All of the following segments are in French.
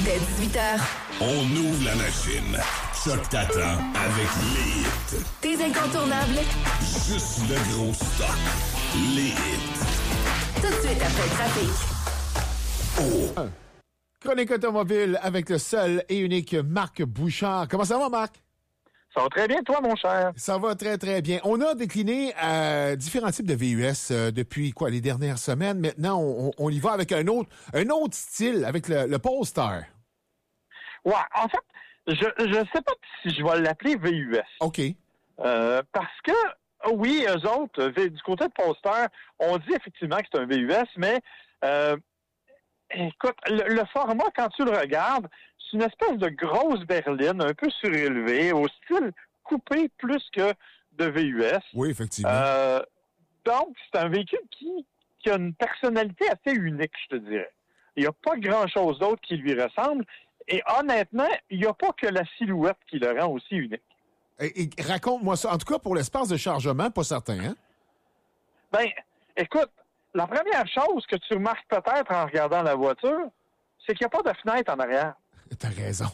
Dès 18h, On ouvre la machine. Choc t'attend avec les hits. tes incontournables, Juste le gros stock. Les hits. tout de suite après le trafic. Chronique automobile avec le seul et unique Marc Bouchard. Comment ça va, Marc? Ça va très bien, toi, mon cher. Ça va très, très bien. On a décliné différents types de VUS depuis les dernières semaines. Maintenant, on y va avec un autre style, avec le Polestar. Ouais, en fait, je sais pas si je vais l'appeler VUS. OK. Parce que, oui, eux autres, du côté de Polestar, on dit effectivement que c'est un VUS, mais écoute, le format, quand tu le regardes, c'est une espèce de grosse berline, un peu surélevée, au style coupé plus que de VUS. Oui, effectivement. Donc, c'est un véhicule qui a une personnalité assez unique, je te dirais. Il n'y a pas grand-chose d'autre qui lui ressemble. Et honnêtement, il n'y a pas que la silhouette qui le rend aussi unique. Et raconte-moi ça. En tout cas, pour l'espace de chargement, pas certain, hein? Ben, écoute, la première chose que tu remarques peut-être en regardant la voiture, c'est qu'il n'y a pas de fenêtre en arrière. T'as raison.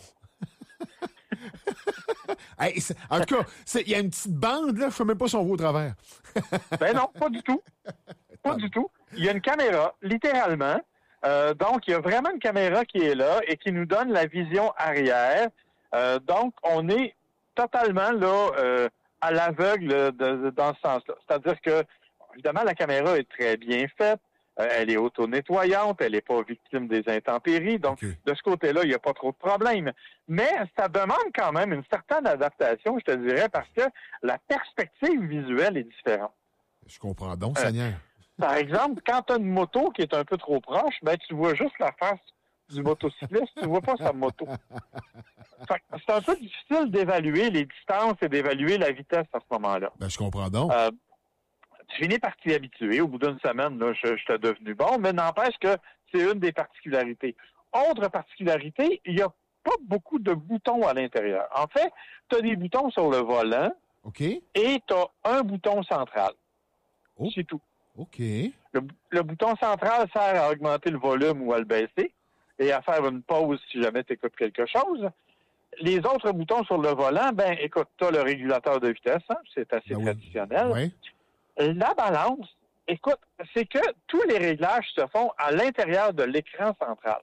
Hey, en tout cas, il y a une petite bande, là, je ne sais même pas si on voit au travers. Ben non, pas du tout. Pas du tout. Il y a une caméra, littéralement. Donc, il y a vraiment une caméra qui est là et qui nous donne la vision arrière. Donc, on est totalement là à l'aveugle dans ce sens-là. C'est-à-dire que, évidemment, la caméra est très bien faite. Elle est auto-nettoyante, elle n'est pas victime des intempéries. Donc, de ce côté-là, il n'y a pas trop de problèmes. Mais ça demande quand même une certaine adaptation, je te dirais, parce que la perspective visuelle est différente. Je comprends donc, Seigneur. Par exemple, quand tu as une moto qui est un peu trop proche, ben tu vois juste la face du motocycliste, tu vois pas sa moto. Fait que c'est un peu difficile d'évaluer les distances et d'évaluer la vitesse à ce moment-là. Ben, je comprends donc. Tu finis par t'y habituer. Au bout d'une semaine, là, je suis devenu bon, mais n'empêche que c'est une des particularités. Autre particularité, il n'y a pas beaucoup de boutons à l'intérieur. En fait, tu as des boutons sur le volant OK. et tu as un bouton central. Oh. C'est tout. OK. Le bouton central sert à augmenter le volume ou à le baisser et à faire une pause si jamais tu écoutes quelque chose. Les autres boutons sur le volant, ben écoute, tu as le régulateur de vitesse, hein, c'est assez traditionnel. Oui. La balance, écoute, c'est que tous les réglages se font à l'intérieur de l'écran central.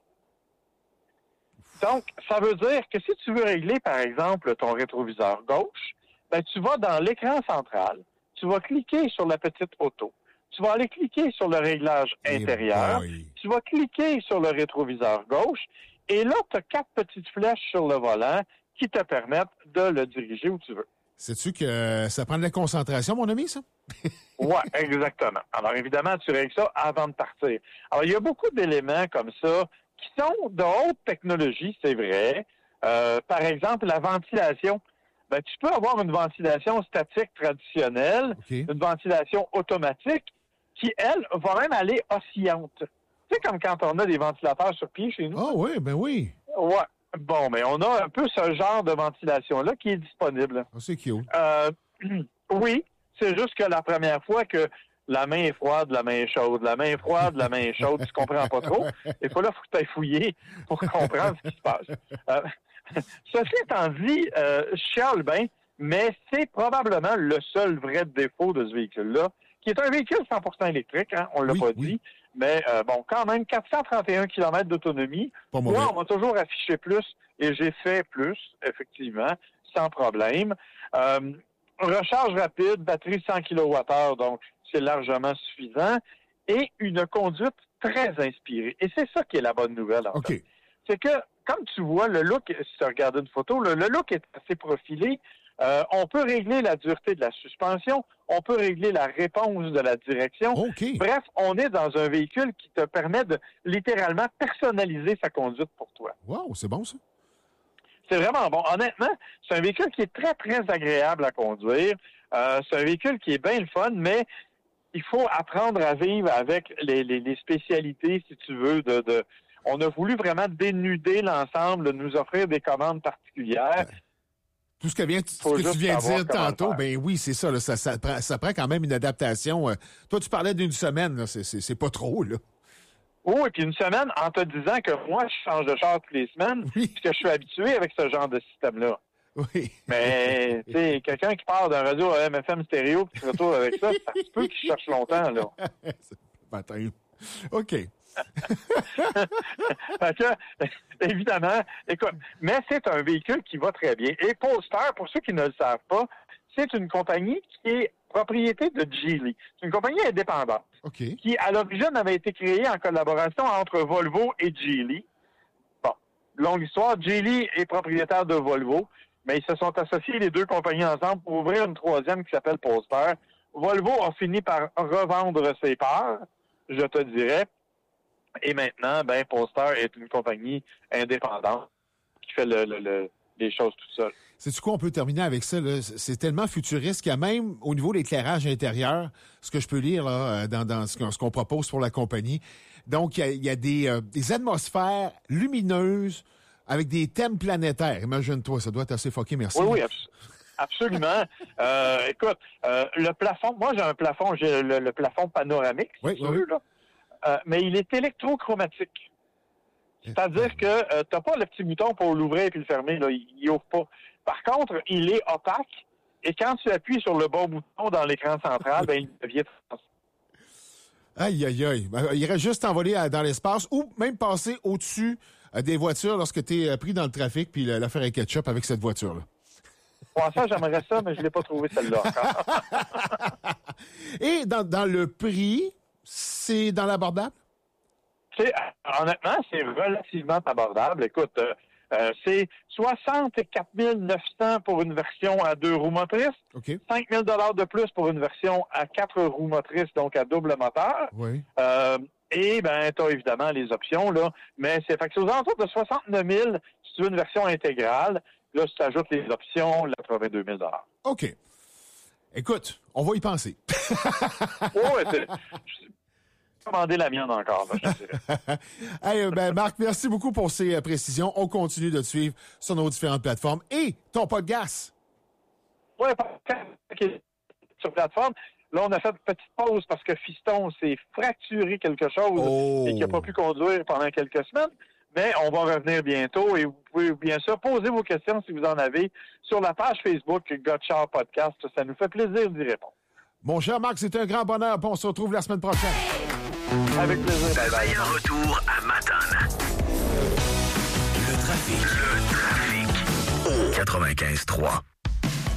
Donc, ça veut dire que si tu veux régler, par exemple, ton rétroviseur gauche, ben tu vas dans l'écran central, tu vas cliquer sur la petite auto. Tu vas aller cliquer sur le réglage intérieur. Tu vas cliquer sur le rétroviseur gauche. Et là, tu as 4 petites flèches sur le volant qui te permettent de le diriger où tu veux. Sais-tu que ça prend de la concentration, mon ami, ça? Oui, exactement. Alors, évidemment, tu règles ça avant de partir. Alors, il y a beaucoup d'éléments comme ça qui sont de haute technologie, c'est vrai. Par exemple, la ventilation. Ben, tu peux avoir une ventilation statique traditionnelle, une ventilation automatique, qui, elle, va même aller oscillante. Tu sais, comme quand on a des ventilateurs sur pied chez nous. Ah oui, ben oui. Ouais. Bon, mais on a un peu ce genre de ventilation-là qui est disponible. Ah, c'est cute. Oui, c'est juste que la première fois que la main est froide, la main est chaude, la main est froide, la main est chaude, tu comprends pas trop. Et faut que tu ailles fouiller pour comprendre ce qui se passe. Ceci étant dit, je chiale bien, mais c'est probablement le seul vrai défaut de ce véhicule-là, qui est un véhicule 100% électrique, hein, on l'a pas dit, mais bon, quand même, 431 km d'autonomie. Moi, on m'a toujours affiché plus, et j'ai fait plus, effectivement, sans problème. Recharge rapide, batterie 100 kWh, donc c'est largement suffisant, et une conduite très inspirée. Et c'est ça qui est la bonne nouvelle, en fait. C'est que, comme tu vois, le look, si tu regardes une photo, le look est assez profilé. On peut régler la dureté de la suspension, on peut régler la réponse de la direction. Bref, on est dans un véhicule qui te permet de littéralement personnaliser sa conduite pour toi. Wow, c'est bon ça. C'est vraiment bon. Honnêtement, c'est un véhicule qui est très, très agréable à conduire. C'est un véhicule qui est bien le fun, mais il faut apprendre à vivre avec les spécialités, si tu veux, on a voulu vraiment dénuder l'ensemble, nous offrir des commandes particulières. Tout ce que tu viens de dire tantôt, ben oui, c'est ça, là, ça prend quand même une adaptation. Toi, tu parlais d'une semaine, là, c'est pas trop, là. Oh, et puis une semaine en te disant que moi, je change de char toutes les semaines, Oui. puisque je suis habitué avec ce genre de système-là. Oui. Mais, tu sais, quelqu'un qui part d'un radio à MFM stéréo puis qui se retrouve avec ça se peut qu'il cherche longtemps, là. Matin. OK. Fait que, évidemment, écoute, mais c'est un véhicule qui va très bien. Et Polestar, pour ceux qui ne le savent pas, c'est une compagnie qui est propriété de Geely. C'est une compagnie indépendante OK. qui, à l'origine, avait été créée en collaboration entre Volvo et Geely. Bon, longue histoire, Geely est propriétaire de Volvo, mais ils se sont associés les deux compagnies ensemble pour ouvrir une troisième qui s'appelle Polestar. Volvo a fini par revendre ses parts, je te dirais. Et maintenant, ben, Polestar est une compagnie indépendante qui fait les choses toute seule. Sais-tu quoi, on peut terminer avec ça, là? C'est tellement futuriste qu'il y a même, au niveau de l'éclairage intérieur, ce que je peux lire là, dans ce qu'on propose pour la compagnie. Donc, il y a des atmosphères lumineuses avec des thèmes planétaires. Imagine-toi, ça doit être assez fucké, merci. Oui, absolument. Écoute, le plafond, moi j'ai un plafond, j'ai le plafond panoramique, Oui, si tu veux, là. Mais il est électrochromatique. C'est-à-dire que tu n'as pas le petit bouton pour l'ouvrir et le fermer, là, il ouvre pas. Par contre, il est opaque et quand tu appuies sur le bon bouton dans l'écran central, ben, il devient transparent. Aïe, aïe, aïe. Il reste juste t'envoler dans l'espace ou même passer au-dessus des voitures lorsque tu es pris dans le trafic puis l'affaire est ketchup avec cette voiture-là. Pour ça, j'aimerais ça, mais je ne l'ai pas trouvé celle-là encore. Et dans le prix, c'est dans l'abordable? Honnêtement, c'est relativement abordable. Écoute, c'est 64 900 pour une version à 2 roues motrices, OK. 5 000 de plus pour une version à 4 roues motrices, donc à double moteur. Oui. Et ben, tu as évidemment les options, là. Mais c'est aux alentours de 69 000 si tu veux une version intégrale. Là, si tu ajoutes les options, là, 82 000 OK. Écoute, on va y penser. Ouais, je vais commander la mienne encore, là, je te dirais. Hey, ben, Marc, merci beaucoup pour ces précisions. On continue de te suivre sur nos différentes plateformes et ton podcast. Oui, sur plateforme. Là, on a fait une petite pause parce que Fiston s'est fracturé quelque chose et qu'il n'a pas pu conduire pendant quelques semaines. Mais on va revenir bientôt et vous pouvez bien sûr poser vos questions si vous en avez sur la page Facebook Gotchard Podcast. Ça nous fait plaisir d'y répondre. Mon cher Marc, c'est un grand bonheur. On se retrouve la semaine prochaine. Avec plaisir. Le meilleur retour à Matane. Le trafic. Au 95.3.